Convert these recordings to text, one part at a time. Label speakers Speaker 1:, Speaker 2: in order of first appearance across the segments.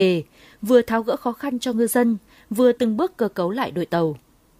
Speaker 1: vừa tháo gỡ khó khăn cho ngư dân, vừa từng bước cơ cấu lại đội tàu.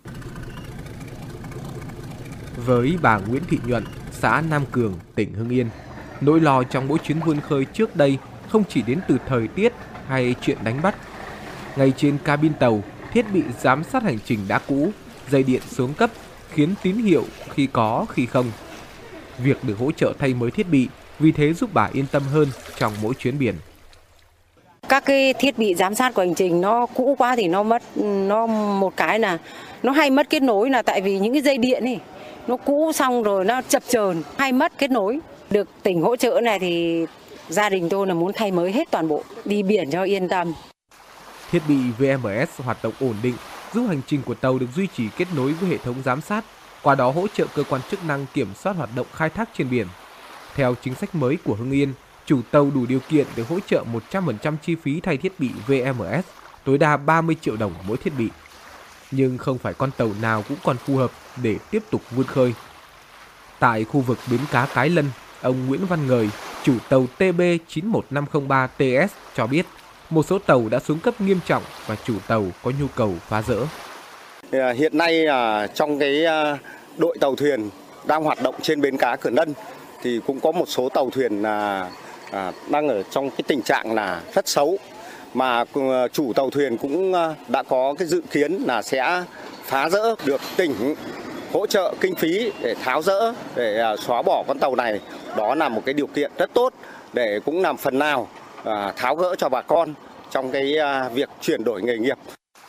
Speaker 2: Với bà Nguyễn Thị Nhuận, xã Nam Cường, tỉnh Hưng Yên, nỗi lo trong mỗi chuyến vươn khơi trước đây không chỉ đến từ thời tiết hay chuyện đánh bắt. Ngay trên cabin tàu, thiết bị giám sát hành trình đã cũ, dây điện xuống cấp khiến tín hiệu khi có khi không. Việc được hỗ trợ thay mới thiết bị vì thế giúp bà yên tâm hơn trong mỗi chuyến biển.
Speaker 3: Các cái thiết bị giám sát của hành trình nó cũ quá thì nó một cái là nó hay mất kết nối, là tại vì những cái dây điện này nó cũ xong rồi nó chập chờn hay mất kết nối. Được tỉnh hỗ trợ này thì gia đình tôi là muốn thay mới hết toàn bộ, đi biển cho yên tâm.
Speaker 2: Thiết bị VMS hoạt động ổn định, giúp hành trình của tàu được duy trì kết nối với hệ thống giám sát, qua đó hỗ trợ cơ quan chức năng kiểm soát hoạt động khai thác trên biển. Theo chính sách mới của Hưng Yên, chủ tàu đủ điều kiện được hỗ trợ 100% chi phí thay thiết bị VMS, tối đa 30 triệu đồng mỗi thiết bị. Nhưng không phải con tàu nào cũng còn phù hợp để tiếp tục vươn khơi. Tại khu vực bến cá Cái Lân, ông Nguyễn Văn Ngời, chủ tàu TB 91503TS cho biết, một số tàu đã xuống cấp nghiêm trọng và chủ tàu có nhu cầu phá rỡ.
Speaker 4: Hiện nay trong cái đội tàu thuyền đang hoạt động trên bến cá Cửa Nân thì cũng có một số tàu thuyền đang ở trong cái tình trạng là rất xấu, mà chủ tàu thuyền cũng đã có cái dự kiến là sẽ phá rỡ, được tỉnh hỗ trợ kinh phí để tháo rỡ, để xóa bỏ con tàu này. Đó là một cái điều kiện rất tốt để cũng làm phần nào tháo gỡ cho bà con trong cái việc chuyển đổi nghề nghiệp.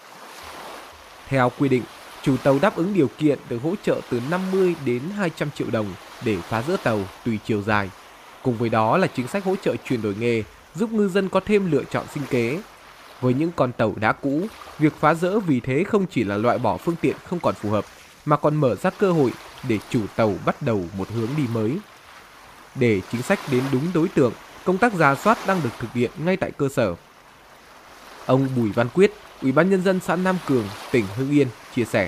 Speaker 2: Theo quy định, chủ tàu đáp ứng điều kiện được hỗ trợ từ 50 đến 200 triệu đồng để phá rỡ tàu tùy chiều dài. Cùng với đó là chính sách hỗ trợ chuyển đổi nghề, giúp ngư dân có thêm lựa chọn sinh kế. Với những con tàu đã cũ, việc phá rỡ vì thế không chỉ là loại bỏ phương tiện không còn phù hợp, mà còn mở ra cơ hội để chủ tàu bắt đầu một hướng đi mới. Để chính sách đến đúng đối tượng, công tác rà soát đang được thực hiện ngay tại cơ sở. Ông Bùi Văn Quyết, Ủy ban nhân dân xã Nam Cường, tỉnh Hưng Yên chia sẻ.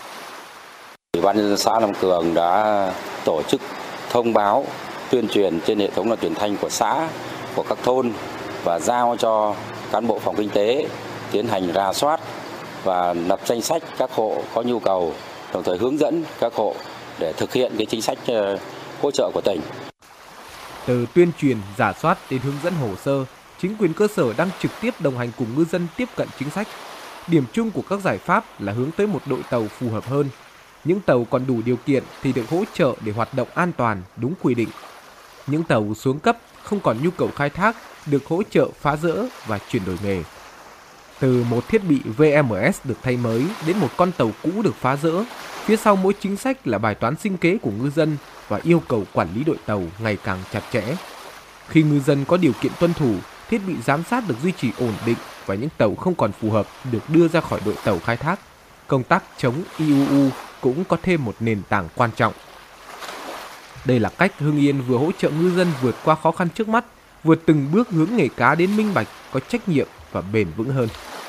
Speaker 5: Ủy ban nhân dân xã Nam Cường đã tổ chức thông báo tuyên truyền trên hệ thống loa truyền thanh của xã, của các thôn và giao cho cán bộ phòng kinh tế tiến hành rà soát và lập danh sách các hộ có nhu cầu, đồng thời hướng dẫn các hộ để thực hiện cái chính sách hỗ trợ của tỉnh.
Speaker 2: Từ tuyên truyền, rà soát đến hướng dẫn hồ sơ, chính quyền cơ sở đang trực tiếp đồng hành cùng ngư dân tiếp cận chính sách. Điểm chung của các giải pháp là hướng tới một đội tàu phù hợp hơn. Những tàu còn đủ điều kiện thì được hỗ trợ để hoạt động an toàn, đúng quy định. Những tàu xuống cấp, không còn nhu cầu khai thác, được hỗ trợ phá rỡ và chuyển đổi nghề. Từ một thiết bị VMS được thay mới đến một con tàu cũ được phá rỡ, phía sau mỗi chính sách là bài toán sinh kế của ngư dân và yêu cầu quản lý đội tàu ngày càng chặt chẽ. Khi ngư dân có điều kiện tuân thủ, thiết bị giám sát được duy trì ổn định và những tàu không còn phù hợp được đưa ra khỏi đội tàu khai thác, công tác chống IUU cũng có thêm một nền tảng quan trọng. Đây là cách Hưng Yên vừa hỗ trợ ngư dân vượt qua khó khăn trước mắt, vừa từng bước hướng nghề cá đến minh bạch, có trách nhiệm và bền vững hơn.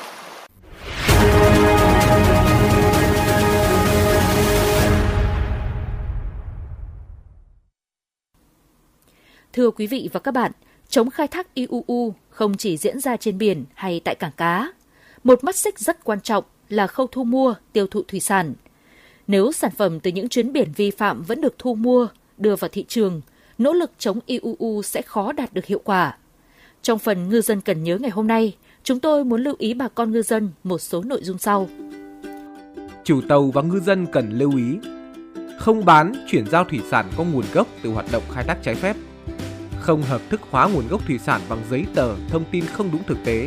Speaker 1: Thưa quý vị và các bạn, chống khai thác IUU không chỉ diễn ra trên biển hay tại cảng cá. Một mắt xích rất quan trọng là khâu thu mua, tiêu thụ thủy sản. Nếu sản phẩm từ những chuyến biển vi phạm vẫn được thu mua, đưa vào thị trường, nỗ lực chống IUU sẽ khó đạt được hiệu quả. Trong phần ngư dân cần nhớ ngày hôm nay, chúng tôi muốn lưu ý bà con ngư dân một số nội dung sau.
Speaker 2: Chủ tàu và ngư dân cần lưu ý: không bán, chuyển giao thủy sản có nguồn gốc từ hoạt động khai thác trái phép, không hợp thức hóa nguồn gốc thủy sản bằng giấy tờ, thông tin không đúng thực tế.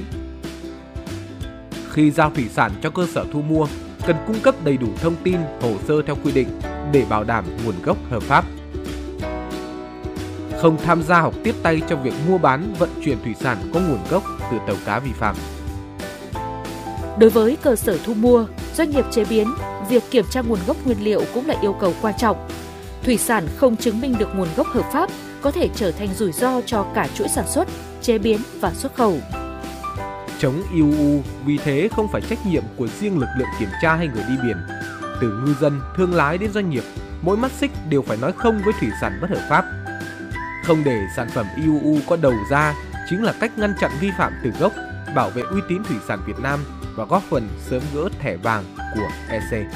Speaker 2: Khi giao thủy sản cho cơ sở thu mua, cần cung cấp đầy đủ thông tin, hồ sơ theo quy định để bảo đảm nguồn gốc hợp pháp. Không tham gia hoặc tiếp tay cho việc mua bán, vận chuyển thủy sản có nguồn gốc từ tàu cá vi phạm.
Speaker 1: Đối với cơ sở thu mua, doanh nghiệp chế biến, việc kiểm tra nguồn gốc nguyên liệu cũng là yêu cầu quan trọng. Thủy sản không chứng minh được nguồn gốc hợp pháp có thể trở thành rủi ro cho cả chuỗi sản xuất, chế biến và xuất khẩu.
Speaker 2: Chống IUU vì thế không phải trách nhiệm của riêng lực lượng kiểm tra hay người đi biển. Từ ngư dân, thương lái đến doanh nghiệp, mỗi mắt xích đều phải nói không với thủy sản bất hợp pháp. Không để sản phẩm IUU có đầu ra chính là cách ngăn chặn vi phạm từ gốc, bảo vệ uy tín thủy sản Việt Nam và góp phần sớm gỡ thẻ vàng của EC.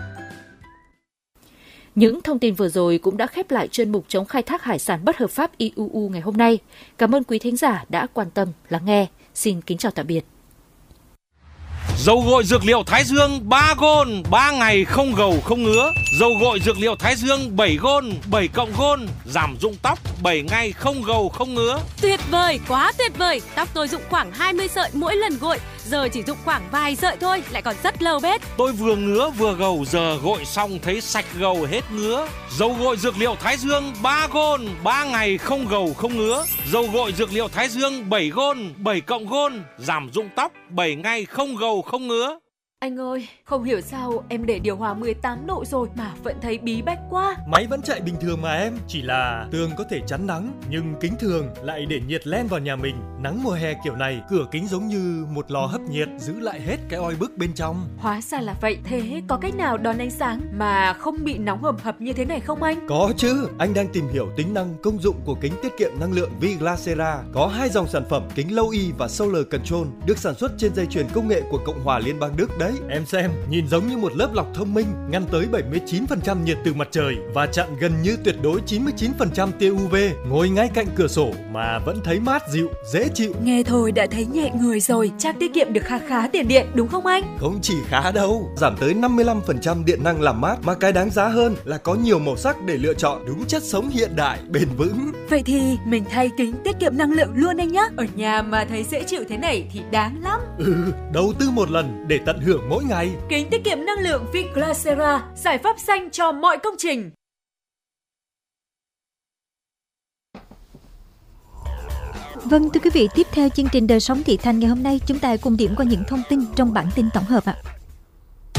Speaker 1: Những thông tin vừa rồi cũng đã khép lại chuyên mục chống khai thác hải sản bất hợp pháp IUU ngày hôm nay. Cảm ơn quý thính giả đã quan tâm lắng nghe. Xin kính chào tạm biệt.
Speaker 6: Dầu gội dược liệu Thái Dương 3 gôn, 3 ngày không gầu không ngứa. Dầu gội dược liệu Thái Dương 7 gôn, 7 cộng gôn, giảm rụng tóc 7 ngày không gầu không ngứa.
Speaker 7: Tuyệt vời, quá tuyệt vời. Tóc tôi rụng khoảng 20 sợi mỗi lần gội, giờ chỉ rụng khoảng vài sợi thôi, lại còn rất lâu bết.
Speaker 6: Tôi vừa ngứa vừa gầu, giờ gội xong thấy sạch gầu hết ngứa. Dầu gội dược liệu Thái Dương 3 gôn, 3 ngày không gầu không ngứa. Dầu gội dược liệu Thái Dương 7 gôn, 7 cộng gôn, giảm rụng tóc 7 ngày không gầu không ngứa.
Speaker 8: Anh ơi, không hiểu sao em để điều hòa 18 độ rồi mà vẫn thấy bí bách quá.
Speaker 9: Máy vẫn chạy bình thường mà em, chỉ là tường có thể chắn nắng, nhưng kính thường lại để nhiệt len vào nhà mình. Nắng mùa hè kiểu này, cửa kính giống như một lò hấp nhiệt, giữ lại hết cái oi bức bên trong.
Speaker 8: Hóa ra là vậy, thế có cách nào đón ánh sáng mà không bị nóng hầm hập như thế này không anh?
Speaker 9: Có chứ, anh đang tìm hiểu tính năng công dụng của kính tiết kiệm năng lượng Viglasera. Có 2 dòng sản phẩm kính Low E và Solar Control được sản xuất trên dây chuyền công nghệ của Cộng hòa Liên bang Đức đấy. Em xem, nhìn giống như một lớp lọc thông minh, ngăn tới 79% nhiệt từ mặt trời và chặn gần như tuyệt đối 99% tia UV. Ngồi ngay cạnh cửa sổ mà vẫn thấy mát dịu, dễ chịu.
Speaker 8: Nghe thôi đã thấy nhẹ người rồi, chắc tiết kiệm được khá tiền điện đúng không anh?
Speaker 9: Không chỉ khá đâu, giảm tới 55% điện năng làm mát, mà cái đáng giá hơn là có nhiều màu sắc để lựa chọn, đúng chất sống hiện đại, bền vững.
Speaker 8: Vậy thì mình thay kính tiết kiệm năng lượng luôn anh nhé. Ở nhà mà thấy dễ chịu thế này thì đáng lắm.
Speaker 9: Đầu tư một lần để tận hưởng mỗi ngày.
Speaker 8: Kính tiết kiệm năng lượng Viglasera, giải pháp xanh cho mọi công trình.
Speaker 10: Vâng, thưa quý vị, tiếp theo chương trình Đời sống Thị Thành ngày hôm nay, chúng ta cùng điểm qua những thông tin trong bản tin tổng hợp ạ.